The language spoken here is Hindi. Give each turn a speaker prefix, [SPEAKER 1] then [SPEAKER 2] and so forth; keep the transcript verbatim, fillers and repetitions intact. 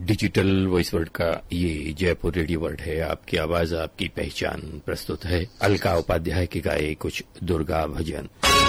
[SPEAKER 1] डिजिटल वॉइस वर्ल्ड का ये जयपुर रेडियो वर्ल्ड है। आपकी आवाज, आपकी पहचान। प्रस्तुत है अलका उपाध्याय के गाए कुछ दुर्गा भजन।